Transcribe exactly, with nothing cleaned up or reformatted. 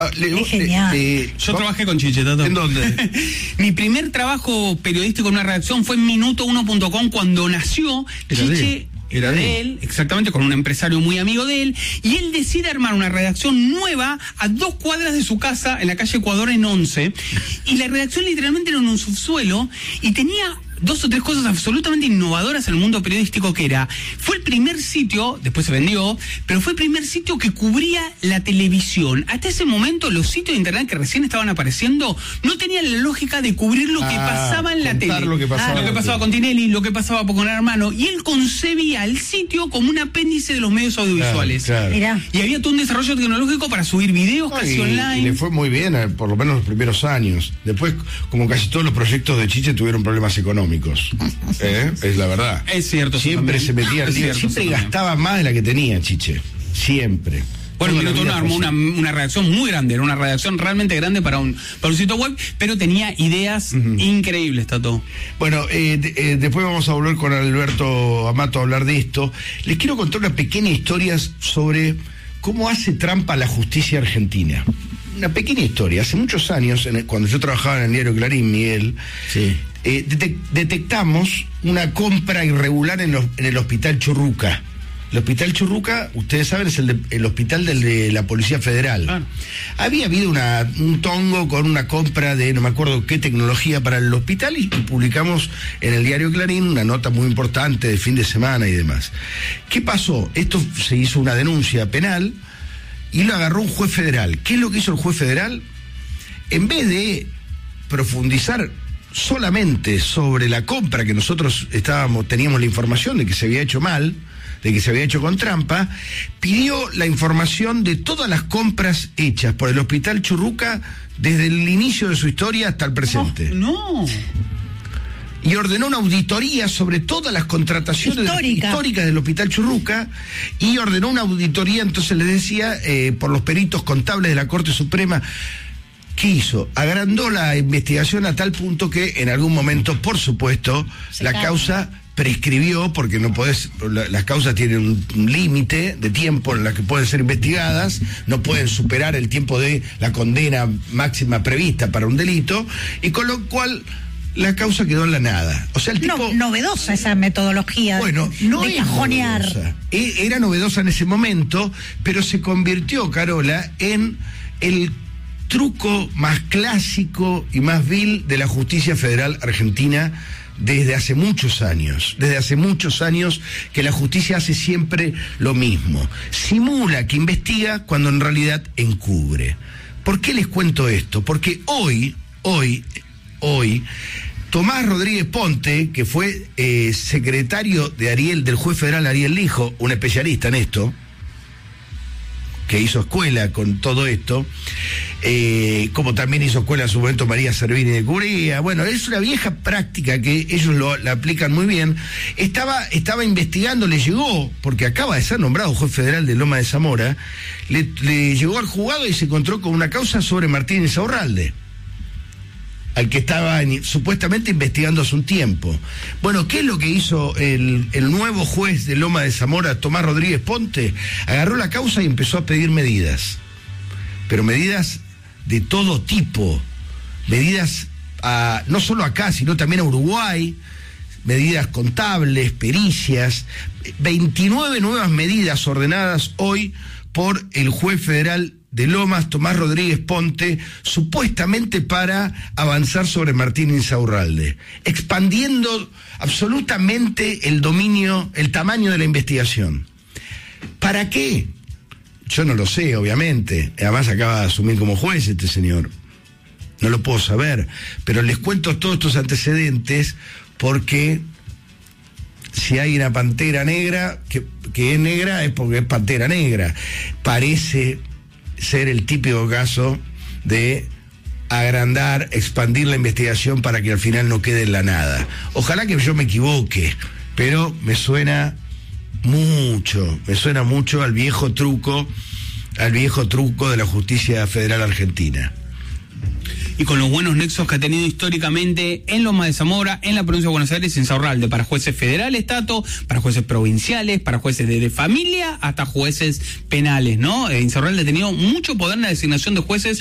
Le, es genial. Le, le, Yo trabajé con Chiche, Tato. ¿En dónde? Mi primer trabajo periodístico en una redacción fue en minuto uno punto com cuando nació. Era Chiche de él. era de él, exactamente, con un empresario muy amigo de él, y él decide armar una redacción nueva a dos cuadras de su casa en la calle Ecuador en once, y la redacción literalmente era en un subsuelo y tenía dos o tres cosas absolutamente innovadoras en el mundo periodístico, que era, fue el primer sitio, después se vendió, pero fue el primer sitio que cubría la televisión. Hasta ese momento los sitios de internet que recién estaban apareciendo no tenían la lógica de cubrir lo que Ah, pasaba en la tele. contar lo que pasaba Ah, en lo la que pasaba tele. con Tinelli, lo que pasaba con Hermano, y él concebía el sitio como un apéndice de los medios audiovisuales. Claro, claro. Mirá. Y había todo un desarrollo tecnológico para subir videos No, casi y, online. y le fue muy bien, eh, por lo menos los primeros años. Después, como casi todos los proyectos de Chiche, tuvieron problemas económicos. ¿Eh? Es la verdad. Es cierto. eso Siempre también. se metía, Es cierto, siempre eso también. gastaba más de la que tenía Chiche. Siempre. Bueno, Toda la Minuto vida Uno armó fue una, así. una redacción muy grande, era una redacción realmente grande para un, para un sitio web, pero tenía ideas uh-huh. increíbles, Tato. Bueno, eh, de, eh, después vamos a volver con Alberto Amato a hablar de esto. Les quiero contar una pequeña historia sobre cómo hace trampa la justicia argentina. Una pequeña historia. Hace muchos años, en el, cuando yo trabajaba en el diario Clarín, Miguel, Sí. eh, detec- detectamos una compra irregular en, los, en el hospital Churruca. El hospital Churruca, ustedes saben, es el, de, el hospital del de la Policía Federal. Claro. Había habido una, un tongo con una compra de no me acuerdo qué tecnología para el hospital y, y publicamos en el diario Clarín una nota muy importante de fin de semana y demás. ¿Qué pasó? Esto se hizo una denuncia penal y lo agarró un juez federal. ¿Qué es lo que hizo el juez federal? En vez de profundizar solamente sobre la compra que nosotros estábamos, teníamos la información de que se había hecho mal, de que se había hecho con trampa, pidió la información de todas las compras hechas por el Hospital Churruca desde el inicio de su historia hasta el presente. No. no. Y ordenó una auditoría sobre todas las contrataciones Histórica. históricas del Hospital Churruca y ordenó una auditoría, entonces les decía, eh, por los peritos contables de la Corte Suprema. ¿Qué hizo? Agrandó la investigación a tal punto que en algún momento, por supuesto, Se la cae. causa prescribió, porque no podés, la, las causas tienen un, un límite de tiempo en la que pueden ser investigadas, no pueden superar el tiempo de la condena máxima prevista para un delito, y con lo cual la causa quedó en la nada. O sea, el tipo... No, novedosa esa metodología Bueno, no de es cajonear. novedosa. E- Era novedosa en ese momento, pero se convirtió, Carola, en el truco más clásico y más vil de la justicia federal argentina desde hace muchos años. Desde hace muchos años que la justicia hace siempre lo mismo. Simula que investiga cuando en realidad encubre. ¿Por qué les cuento esto? Porque hoy, hoy, hoy... Tomás Rodríguez Ponte, que fue eh, secretario de Ariel, del juez federal Ariel Lijo, un especialista en esto, que hizo escuela con todo esto, eh, como también hizo escuela en su momento María Servini de Curía. Bueno, es una vieja práctica que ellos lo, la aplican muy bien. Estaba, estaba investigando, le llegó, porque acaba de ser nombrado juez federal de Loma de Zamora, le, le llegó al juzgado y se encontró con una causa sobre Martín Insaurralde, al que estaba en, supuestamente investigando hace un tiempo. Bueno, ¿qué es lo que hizo el, el nuevo juez de Loma de Zamora, Tomás Rodríguez Ponte? Agarró la causa y empezó a pedir medidas, pero medidas de todo tipo, medidas a, no solo acá, sino también a Uruguay, medidas contables, pericias, veintinueve nuevas medidas ordenadas hoy por el juez federal de Lomas, Tomás Rodríguez Ponte, supuestamente para avanzar sobre Martín Insaurralde, expandiendo absolutamente el dominio, el tamaño de la investigación. ¿Para qué? Yo no lo sé, obviamente. Además acaba de asumir como juez este señor. No lo puedo saber, pero les cuento todos estos antecedentes porque si hay una pantera negra que, que es negra es porque es pantera negra. Parece ser el típico caso de agrandar, expandir la investigación para que al final no quede en la nada. Ojalá que yo me equivoque, pero me suena mucho, me suena mucho al viejo truco, al viejo truco de la justicia federal argentina. y con los buenos nexos que ha tenido históricamente en Loma de Zamora, en la provincia de Buenos Aires y en Saurralde, para jueces federales, Tato, para jueces provinciales, para jueces de, de familia, hasta jueces penales, ¿no? En Saurralde ha tenido mucho poder en la designación de jueces